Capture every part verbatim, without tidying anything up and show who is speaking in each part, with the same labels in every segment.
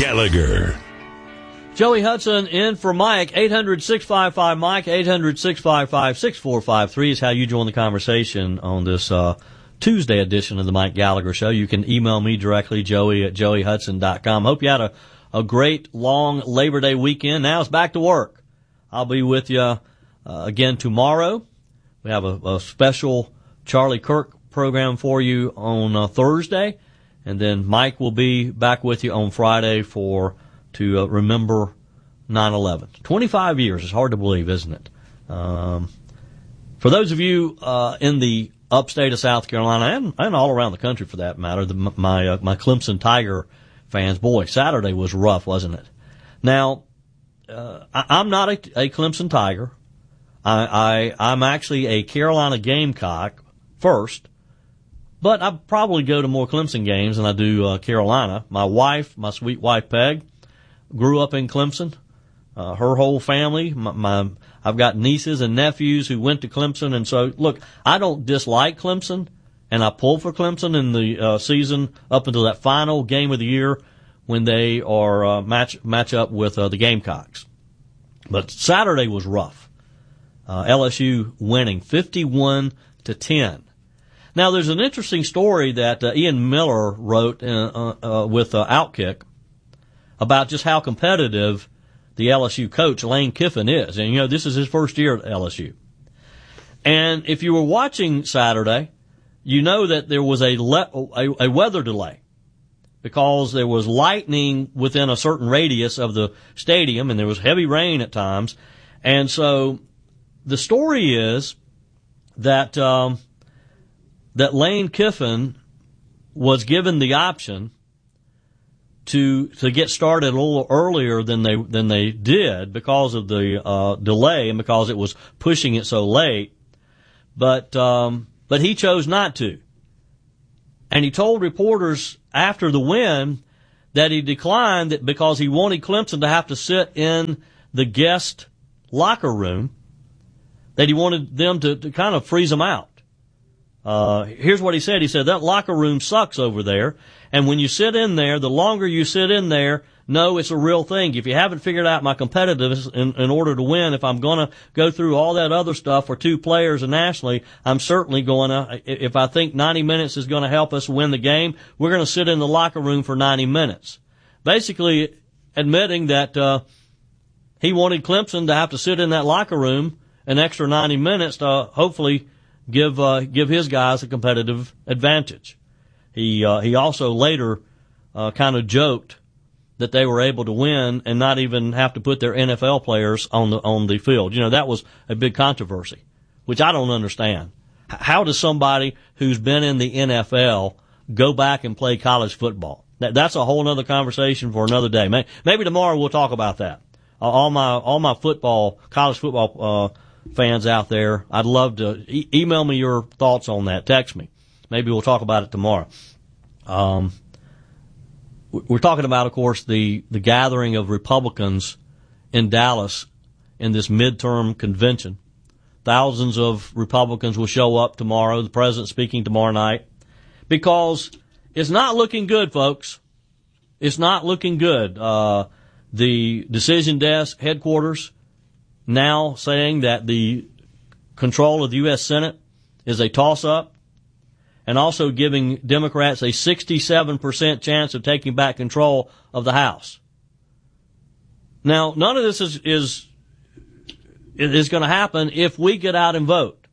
Speaker 1: Gallagher.
Speaker 2: Joey Hudson in for Mike. eight hundred, six five five, Mike. eight hundred, six five five, six four five three is how you join the conversation on this uh, Tuesday edition of the Mike Gallagher Show. You can email me directly, Joey at joey hudson dot com. Hope you had a, a great, long Labor Day weekend. Now it's back to work. I'll be with you uh, again tomorrow. We have a, a special Charlie Kirk program for you on uh, Thursday. And then Mike will be back with you on Friday for to uh, remember nine eleven. twenty-five years. It's hard to believe, isn't it? Um, for those of you uh, in the upstate of South Carolina and, and all around the country for that matter, the, my uh, my Clemson Tiger fans, boy, Saturday was rough, wasn't it? Now, uh, I, I'm not a, a Clemson Tiger. I, I I'm actually a Carolina Gamecock first. But I probably go to more Clemson games than I do uh, Carolina. My wife, my sweet wife Peg, grew up in Clemson. Uh, her whole family, my, my I've got nieces and nephews who went to Clemson, and so look, I don't dislike Clemson, and I pull for Clemson in the uh, season up until that final game of the year when they are uh, match match up with uh, the Gamecocks. But Saturday was rough. Uh, L S U winning fifty-one to ten. Now, there's an interesting story that uh, Ian Miller wrote uh, uh, with uh, Outkick about just how competitive the L S U coach, Lane Kiffin, is. And, you know, this is his first year at L S U. And if you were watching Saturday, you know that there was a, le- a, a weather delay because there was lightning within a certain radius of the stadium, and there was heavy rain at times. And so the story is that... Um, that Lane Kiffin was given the option to to get started a little earlier than they than they did because of the uh, delay and because it was pushing it so late, but um, but he chose not to, and he told reporters after the win that he declined that because he wanted Clemson to have to sit in the guest locker room, that he wanted them to, to kind of freeze them out. Uh, here's what he said. He said, that locker room sucks over there. And when you sit in there, the longer you sit in there, no, it's a real thing. If you haven't figured out my competitiveness in, in order to win, if I'm going to go through all that other stuff for two players and nationally, I'm certainly going to, if I think ninety minutes is going to help us win the game, we're going to sit in the locker room for ninety minutes. Basically admitting that, uh, he wanted Clemson to have to sit in that locker room an extra ninety minutes to hopefully give uh, give his guys a competitive advantage. He uh, he also later uh, kind of joked that they were able to win and not even have to put their N F L players on the on the field. You know, that was a big controversy, which I don't understand. H- how does somebody who's been in the N F L go back and play college football? That, that's a whole other conversation for another day. Maybe, maybe tomorrow we'll talk about that. Uh, all my all my football, college football uh fans out there, I'd love to e- email me your thoughts on that. Text me. Maybe we'll talk about it tomorrow. Um, we're talking about, of course, the, the gathering of Republicans in Dallas in this midterm convention. Thousands of Republicans will show up tomorrow. The president speaking tomorrow night because it's not looking good, folks. It's not looking good. Uh, the decision desk headquarters now saying that the control of the U S Senate is a toss-up, and also giving Democrats a sixty-seven percent chance of taking back control of the House. Now, none of this is is, is going to happen if we get out and vote.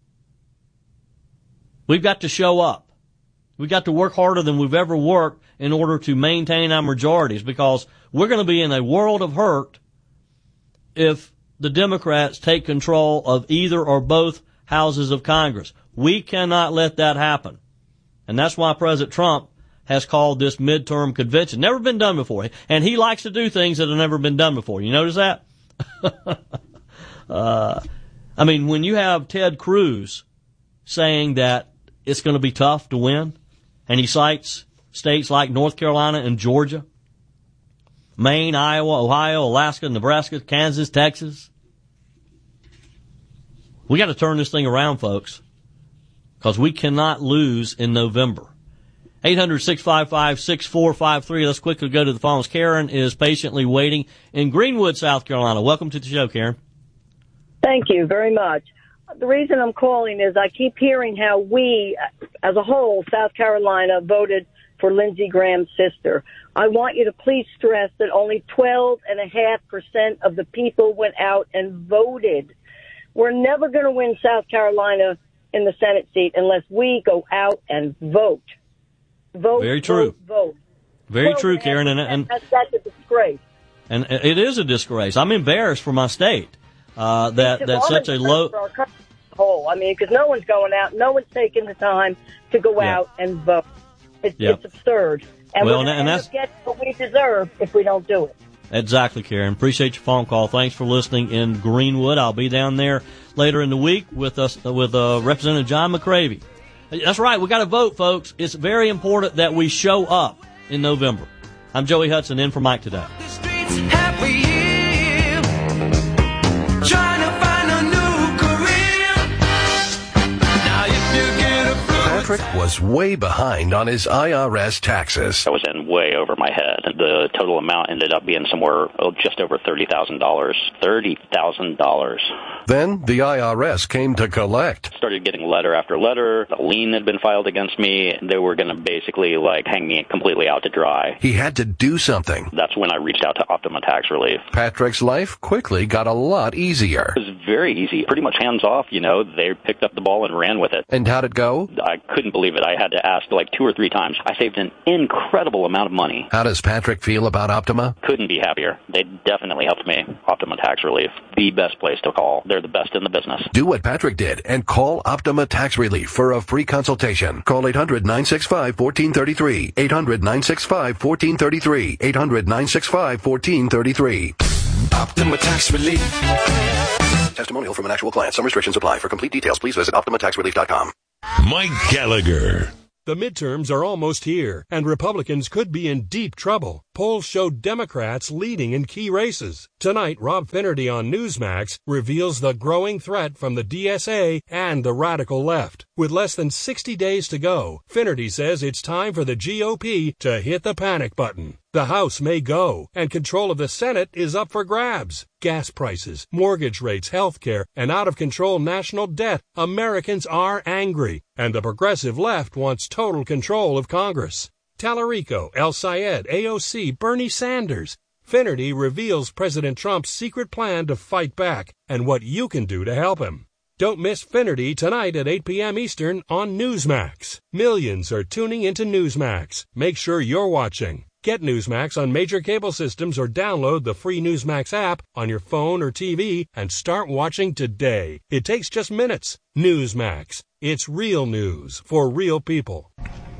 Speaker 2: We've got to show up. We've got to work harder than we've ever worked in order to maintain our majorities, because we're going to be in a world of hurt if the Democrats take control of either or both houses of Congress. We cannot let that happen. And that's why President Trump has called this midterm convention. Never been done before. And he likes to do things that have never been done before. You notice that? uh, I mean, when you have Ted Cruz saying that it's going to be tough to win, and he cites states like North Carolina and Georgia, Maine, Iowa, Ohio, Alaska, Nebraska, Kansas, Texas. We got to turn this thing around, folks, because we cannot lose in November. eight hundred, six five five, six four five three. Let's quickly go to the phones. Karen is patiently waiting in Greenwood, South Carolina. Welcome to the show, Karen.
Speaker 1: Thank you very much. The reason I'm calling is I keep hearing how we, as a whole, South Carolina, voted for Lindsey Graham's sister. I want you to please stress that only twelve point five percent of the people went out and voted. We're never going to win South Carolina in the Senate seat unless we go out and vote. Vote,
Speaker 2: Very true.
Speaker 1: vote, vote.
Speaker 2: Very true, Karen. And, and
Speaker 1: that's, that's a disgrace.
Speaker 2: And it is a disgrace. I'm embarrassed for my state uh, that that's such a low.
Speaker 1: For our country as a whole. I mean, because no one's going out, no one's taking the time to go
Speaker 2: yeah.
Speaker 1: out and vote. It's,
Speaker 2: yep.
Speaker 1: it's absurd. And
Speaker 2: well,
Speaker 1: we're going
Speaker 2: to
Speaker 1: get what we deserve if we don't do it.
Speaker 2: Exactly, Karen. Appreciate your phone call. Thanks for listening in Greenwood. I'll be down there later in the week with us with uh, Representative John McCravy. That's right. We got to vote, folks. It's very important that we show up in November. I'm Joey Hudson in for Mike today.
Speaker 3: Patrick was way behind on his I R S taxes.
Speaker 4: I was in way over my head. The total amount ended up being somewhere oh, just over thirty thousand dollars. thirty thousand dollars.
Speaker 3: Then the I R S came to collect.
Speaker 4: Started getting letter after letter. A lien had been filed against me. They were going to basically like hang me completely out to dry.
Speaker 3: He had to do something.
Speaker 4: That's when I reached out to Optima Tax Relief.
Speaker 3: Patrick's life quickly got a lot easier.
Speaker 4: It was very easy. Pretty much hands off, you know. They picked up the ball and ran with it.
Speaker 3: And how'd it go?
Speaker 4: I couldn't believe it. I had to ask like two or three times. I saved an incredible amount of money.
Speaker 3: How does Patrick feel about Optima?
Speaker 4: Couldn't be happier. They definitely helped me. Optima Tax Relief, the best place to call. They're the best in the business.
Speaker 3: Do what Patrick did and call Optima Tax Relief for a free consultation. Call eight hundred, nine six five, one four three three. eight hundred, nine six five, one four three three. eight hundred, nine six five, one four three three.
Speaker 5: Optima Tax Relief.
Speaker 3: Testimonial from an actual client. Some restrictions apply. For complete details, please visit optima tax relief dot com.
Speaker 5: Mike Gallagher.
Speaker 6: The midterms are almost here, and Republicans could be in deep trouble. Polls show Democrats leading in key races. Tonight, Rob Finnerty on Newsmax reveals the growing threat from the D S A and the radical left. With less than sixty days to go, Finnerty says it's time for the G O P to hit the panic button. The House may go, and control of the Senate is up for grabs. Gas prices, mortgage rates, health care, and out-of-control national debt. Americans are angry, and the progressive left wants total control of Congress. Tallarico, El Sayed, A O C, Bernie Sanders. Finnerty reveals President Trump's secret plan to fight back and what you can do to help him. Don't miss Finnerty tonight at eight p.m. Eastern on Newsmax. Millions are tuning into Newsmax. Make sure you're watching. Get Newsmax on major cable systems or download the free Newsmax app on your phone or T V and start watching today. It takes just minutes. Newsmax. It's real news for real people.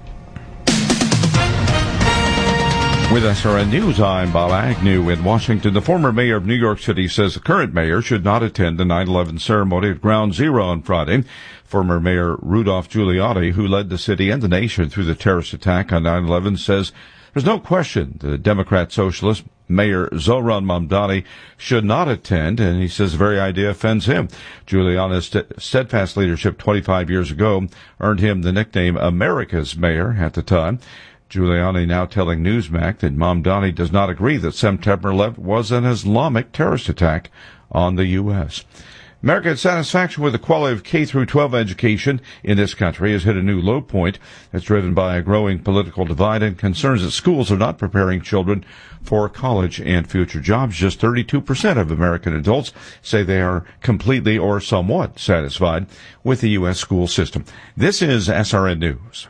Speaker 7: With S R N News, I'm Bob Agnew in Washington. The former mayor of New York City says the current mayor should not attend the nine eleven ceremony at Ground Zero on Friday. Former Mayor Rudolph Giuliani, who led the city and the nation through the terrorist attack on nine eleven, says there's no question the Democrat socialist Mayor Zohran Mamdani should not attend, and he says the very idea offends him. Giuliani's st- steadfast leadership twenty-five years ago earned him the nickname America's Mayor at the time. Giuliani now telling Newsmax that Mamdani does not agree that September eleventh was an Islamic terrorist attack on the U S American satisfaction with the quality of K through twelve education in this country has hit a new low point. It's driven by a growing political divide and concerns that schools are not preparing children for college and future jobs. Just thirty-two percent of American adults say they are completely or somewhat satisfied with the U S school system. This is S R N News.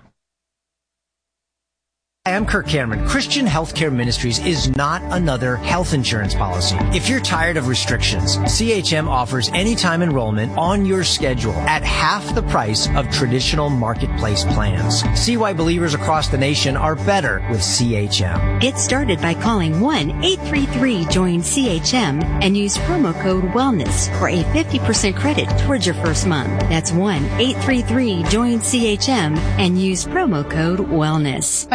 Speaker 8: I'm Kirk Cameron. Christian Healthcare Ministries is not another health insurance policy. If you're tired of restrictions, C H M offers anytime enrollment on your schedule at half the price of traditional marketplace plans. See why believers across the nation are better with C H M.
Speaker 9: Get started by calling one eight three three join C H M and use promo code WELLNESS for a fifty percent credit towards your first month. That's one eight three three join C H M and use promo code WELLNESS.
Speaker 10: My name is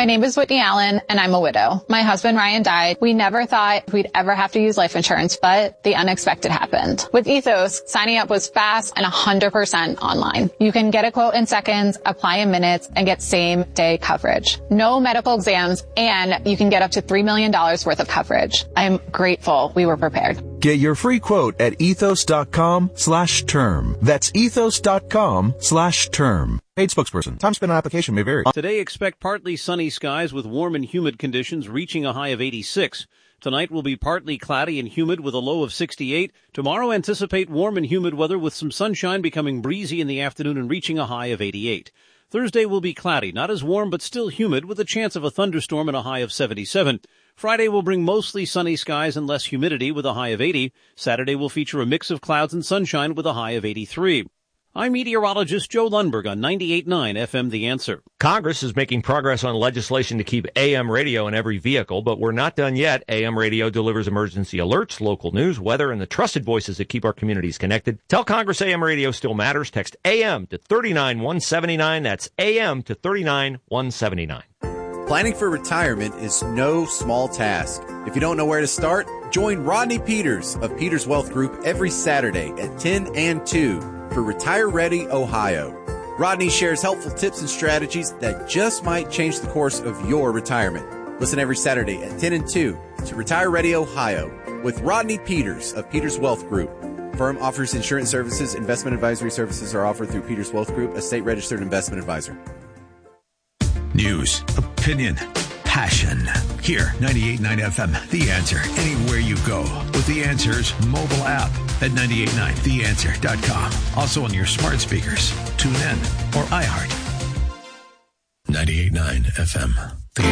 Speaker 10: Whitney Allen, and I'm a widow. My husband Ryan died. We never thought we'd ever have to use life insurance, but the unexpected happened. With Ethos, signing up was fast and one hundred percent online. You can get a quote in seconds, apply in minutes, and get same-day coverage. No medical exams, and you can get up to three million dollars worth of coverage. I'm grateful we were prepared.
Speaker 11: Get your free quote at ethos.com slash term. That's ethos.com slash term. Paid spokesperson. Time spent on application may vary.
Speaker 12: Today, expect partly sunny skies with warm and humid conditions reaching a high of eighty-six. Tonight will be partly cloudy and humid with a low of sixty-eight. Tomorrow, anticipate warm and humid weather with some sunshine becoming breezy in the afternoon and reaching a high of eighty-eight. Thursday will be cloudy, not as warm but still humid with a chance of a thunderstorm and a high of seventy-seven. Friday will bring mostly sunny skies and less humidity with a high of eighty. Saturday will feature a mix of clouds and sunshine with a high of eighty-three. I'm meteorologist Joe Lundberg on ninety-eight point nine F M The Answer.
Speaker 13: Congress is making progress on legislation to keep A M radio in every vehicle, but we're not done yet. A M radio delivers emergency alerts, local news, weather, and the trusted voices that keep our communities connected. Tell Congress A M radio still matters. Text A M to three nine one seven nine. That's A M to three nine one seven nine.
Speaker 14: Planning for retirement is no small task. If you don't know where to start, join Rodney Peters of Peters Wealth Group every Saturday at ten and two for Retire Ready Ohio. Rodney shares helpful tips and strategies that just might change the course of your retirement. Listen every Saturday at ten and two to Retire Ready Ohio with Rodney Peters of Peters Wealth Group. Firm offers insurance services. Investment advisory services are offered through Peters Wealth Group, a state-registered investment advisor.
Speaker 15: News, opinion, passion. Here, ninety-eight point nine F M, The Answer. Anywhere you go with The Answer's mobile app at ninety-eight point nine the answer dot com. Also on your smart speakers. Tune in or iHeart. ninety-eight point nine F M.